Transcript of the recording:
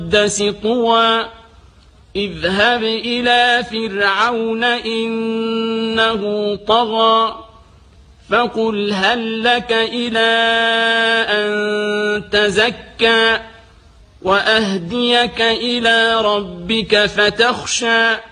طوى اذهب إلى فرعون إنه طغى فقل هل لك إلى أن تزكى وأهديك إلى ربك فتخشى